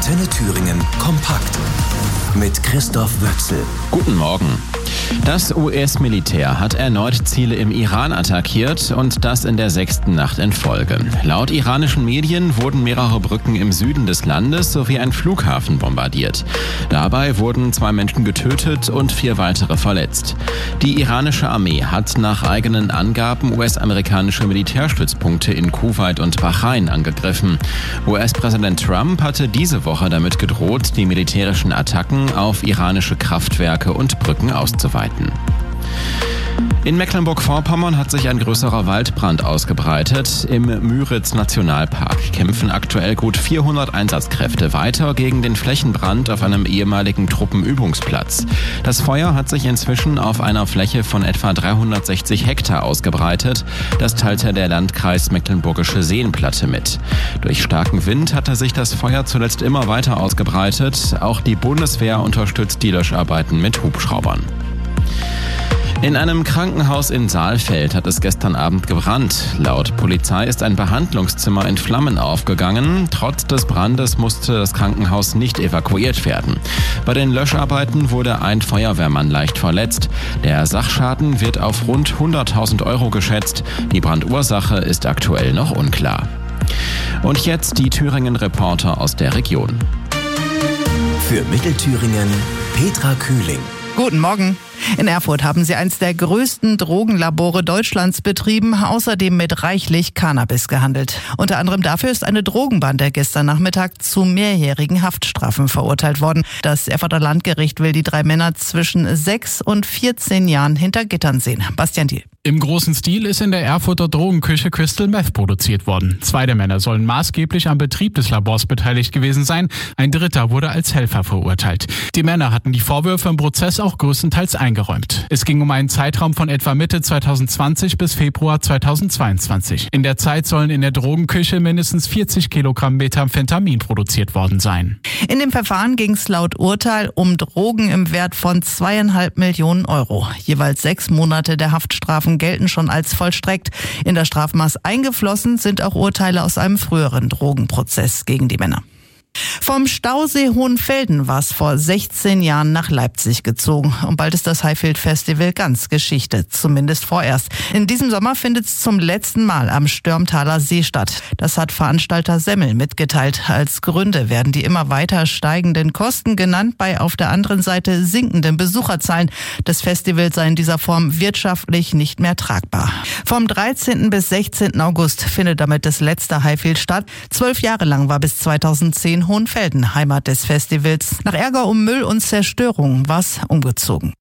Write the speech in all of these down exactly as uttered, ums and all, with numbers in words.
Antenne Thüringen kompakt mit Christoph Wöchsel. Guten Morgen. Das U S-Militär hat erneut Ziele im Iran attackiert und das in der sechsten Nacht in Folge. Laut iranischen Medien wurden mehrere Brücken im Süden des Landes sowie ein Flughafen bombardiert. Dabei wurden zwei Menschen getötet und vier weitere verletzt. Die iranische Armee hat nach eigenen Angaben U S-amerikanische Militärstützpunkte in Kuwait und Bahrain angegriffen. U S-Präsident Trump hatte diese Woche damit gedroht, die militärischen Attacken auf iranische Kraftwerke und Brücken auszuweiten. In Mecklenburg-Vorpommern hat sich ein größerer Waldbrand ausgebreitet. Im Müritz-Nationalpark kämpfen aktuell gut vierhundert Einsatzkräfte weiter gegen den Flächenbrand auf einem ehemaligen Truppenübungsplatz. Das Feuer hat sich inzwischen auf einer Fläche von etwa dreihundertsechzig Hektar ausgebreitet. Das teilte der Landkreis Mecklenburgische Seenplatte mit. Durch starken Wind hatte sich das Feuer zuletzt immer weiter ausgebreitet. Auch die Bundeswehr unterstützt die Löscharbeiten mit Hubschraubern. In einem Krankenhaus in Saalfeld hat es gestern Abend gebrannt. Laut Polizei ist ein Behandlungszimmer in Flammen aufgegangen. Trotz des Brandes musste das Krankenhaus nicht evakuiert werden. Bei den Löscharbeiten wurde ein Feuerwehrmann leicht verletzt. Der Sachschaden wird auf rund hunderttausend Euro geschätzt. Die Brandursache ist aktuell noch unklar. Und jetzt die Thüringen-Reporter aus der Region. Für Mittelthüringen Petra Kühling. Guten Morgen. In Erfurt haben sie eins der größten Drogenlabore Deutschlands betrieben, außerdem mit reichlich Cannabis gehandelt. Unter anderem dafür ist eine Drogenbande gestern Nachmittag zu mehrjährigen Haftstrafen verurteilt worden. Das Erfurter Landgericht will die drei Männer zwischen sechs und vierzehn Jahren hinter Gittern sehen. Bastian Diel. Im großen Stil ist in der Erfurter Drogenküche Crystal Meth produziert worden. Zwei der Männer sollen maßgeblich am Betrieb des Labors beteiligt gewesen sein. Ein dritter wurde als Helfer verurteilt. Die Männer hatten die Vorwürfe im Prozess auch größtenteils eingeräumt. Es ging um einen Zeitraum von etwa Mitte zweitausendzwanzig bis Februar zweitausendzweiundzwanzig. In der Zeit sollen in der Drogenküche mindestens vierzig Kilogramm Methamphetamin produziert worden sein. In dem Verfahren ging es laut Urteil um Drogen im Wert von zweieinhalb Millionen Euro. Jeweils sechs Monate der Haftstrafen gelten schon als vollstreckt. In das Strafmaß eingeflossen sind auch Urteile aus einem früheren Drogenprozess gegen die Männer. Vom Stausee Hohenfelden war es vor sechzehn Jahren nach Leipzig gezogen. Und bald ist das Highfield Festival ganz Geschichte, zumindest vorerst. In diesem Sommer findet es zum letzten Mal am Störmtaler See statt. Das hat Veranstalter Semmel mitgeteilt. Als Gründe werden die immer weiter steigenden Kosten genannt, bei auf der anderen Seite sinkenden Besucherzahlen. Das Festival sei in dieser Form wirtschaftlich nicht mehr tragbar. Vom dreizehnten bis sechzehnten August findet damit das letzte Highfield statt. Zwölf Jahre lang war bis zweitausendzehn Hohenfelden Heimat des Festivals. Nach Ärger um Müll und Zerstörung war es umgezogen.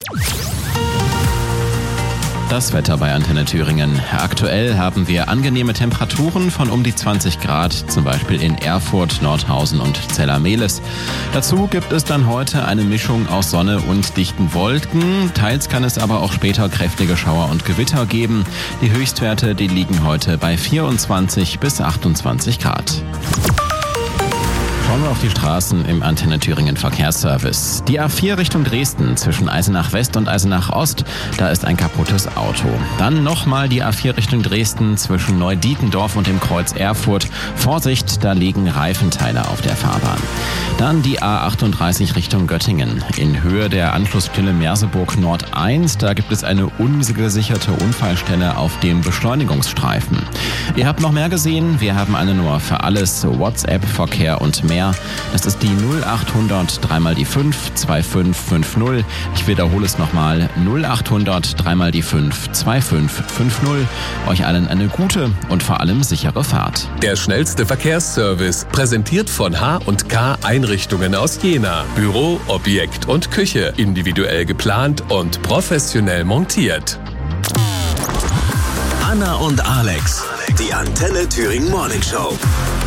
Das Wetter bei Antenne Thüringen. Aktuell haben wir angenehme Temperaturen von um die zwanzig Grad, zum Beispiel in Erfurt, Nordhausen und Zella-Mehlis. Dazu gibt es dann heute eine Mischung aus Sonne und dichten Wolken. Teils kann es aber auch später kräftige Schauer und Gewitter geben. Die Höchstwerte, die liegen heute bei vierundzwanzig bis achtundzwanzig Grad. Schauen wir auf die Straßen im Antenne Thüringen Verkehrsservice. Die A vier Richtung Dresden zwischen Eisenach West und Eisenach Ost, da ist ein kaputtes Auto. Dann nochmal die A vier Richtung Dresden zwischen Neudietendorf und dem Kreuz Erfurt. Vorsicht, da liegen Reifenteile auf der Fahrbahn. Dann die A achtunddreißig Richtung Göttingen. In Höhe der Anschlussstelle Merseburg Nord eins, da gibt es eine ungesicherte Unfallstelle auf dem Beschleunigungsstreifen. Ihr habt noch mehr gesehen, wir haben eine Nummer für alles, WhatsApp, Verkehr und mehr. Das ist die null achthundert drei mal die fünf zwei fünf fünf null. Ich wiederhole es nochmal. null achthundert drei mal die fünf zwei fünf fünf null. Euch allen eine gute und vor allem sichere Fahrt. Der schnellste Verkehrsservice, präsentiert von H und K Einrichtungen aus Jena. Büro, Objekt und Küche. Individuell geplant und professionell montiert. Anna und Alex. Die Antenne Thüringen Morning Show.